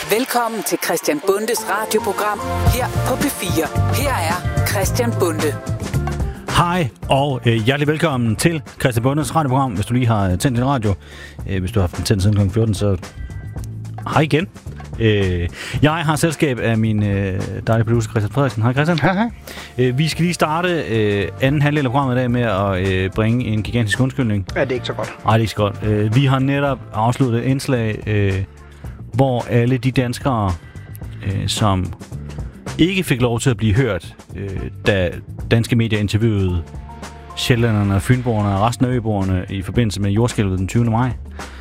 Velkommen til Christian Bundes radioprogram her på P4. Her er Christian Bunde. Hej og hjertelig velkommen til Christian Bundes radioprogram. Hvis du lige har tændt din radio, hvis du har haft den tændt siden kl. 14, så hej igen. Jeg har selskab af min dejlige producer Christian Frederiksen. Hej Christian. Hej. Vi skal lige starte anden halvdel af programmet i dag med at bringe en gigantisk undskyldning. Ja, det er ikke så godt. Nej, det er ikke så godt. Vi har netop afsluttet et indslag, hvor alle de danskere, som ikke fik lov til at blive hørt, da danske medier interviewede sjællænderne og fynboerne og resten af øboerne i forbindelse med jordskælvet den 20. maj.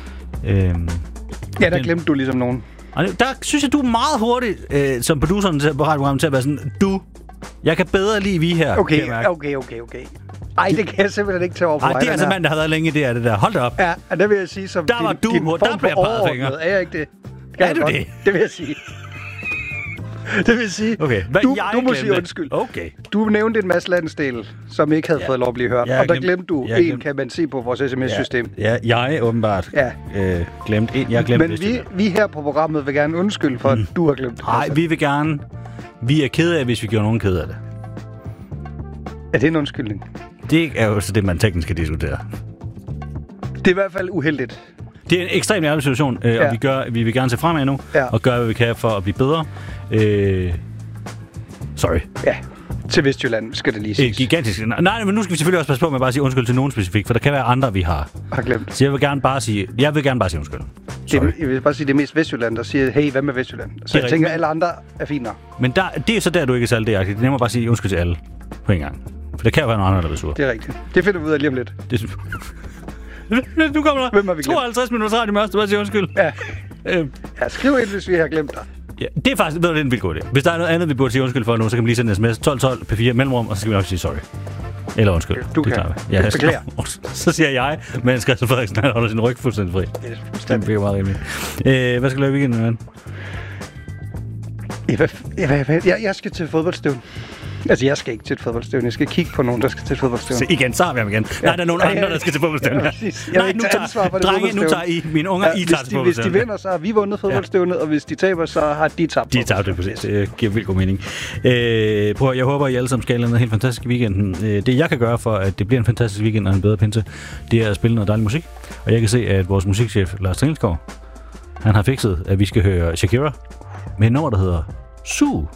Ja, der glemte du ligesom nogen. Og der synes jeg, du er meget hurtig, som produceren på radioprogrammet, til at være sådan, jeg kan bedre lide vi her. Okay. Ej, det kan jeg simpelthen ikke tage over for mig. Nej, det er altså mand, der har været længe i det der. Hold da op. Ja, og der vil jeg sige, som der var din der form bliver for peget fingre. Er jeg ikke det? Er du det? Det vil jeg sige. Det vil sige, okay. du må sige undskyld. Okay. Du nævnte en masse landsdel, som ikke havde fået lov at blive hørt. Og der glemte du en, kan man se på vores sms-system. Ja, jeg åbenbart glemte en. Jeg glemte men vi her på programmet vil gerne undskylde for, at du har glemt det. Nej, vi vil gerne. Vi er kede af, hvis vi gjorde nogen ked af det. Er det en undskyldning? Det er jo så det, man teknisk skal diskutere. Det er i hvert fald uheldigt. Det er en ekstremt ærlig situation, og vi vil gerne se fremad nu, og gøre, hvad vi kan for at blive bedre. Sorry. Ja, til Vestjylland skal det lige siges. Gigantisk. Nej, men nu skal vi selvfølgelig også passe på med at bare sige undskyld til nogen specifikt, for der kan være andre, vi har glemt. Så jeg vil gerne bare sige undskyld. Jeg vil bare sige, det er mest Vestjylland, der siger, hey, hvad med Vestjylland? Så jeg tænker, at alle andre er fint. Men det er så der, du ikke er særlig det. Det er nemmere bare at sige undskyld til alle på en gang. For der kan jo være nogle andre, der bliver sur. Det er rigtigt. Det finder vi ud af lige om lidt. Nu kommer der 52 minutter radio med os, du bare siger undskyld. Ja, skriv ind, hvis vi har glemt dig. Ja, det er faktisk det er en vildt god idé. Hvis der er noget andet, vi burde sige undskyld for nu, så kan vi lige sende en sms 1212 P4 mellemrum, og så skal vi nok sige sorry. Eller undskyld. Du kan. Ja, så siger jeg, men Christian Frederiksen, han holder sin ryg fuldstændig fri. Det bliver meget rimeligt. Hvad skal du lave i weekenden, mand? Jeg skal til fodboldstævn. Altså, jeg skal ikke til et fodboldstævn. Jeg skal kigge på nogen, der skal til et fodboldstævn. Så igen, så har vi ham igen. Nej, der er nogen andre, der skal til fodboldstævn. Nej, nu tager I mine unger, I tager til fodboldstævn. Hvis de vinder, så har vi vundet fodboldstævnet, og hvis de taber, så har de tabt. De tabte, præcis. Det giver vildt god mening. Jeg håber, I alle sammen skal have noget helt fantastisk i weekenden. Det, jeg kan gøre for, at det bliver en fantastisk weekend og en bedre pinse, det er at spille noget dejlig musik. Og jeg kan se, at vores musikchef, Lars Tringelskov, han har fikset, at vi skal høre Shakira med et nummer, der hedder Sue.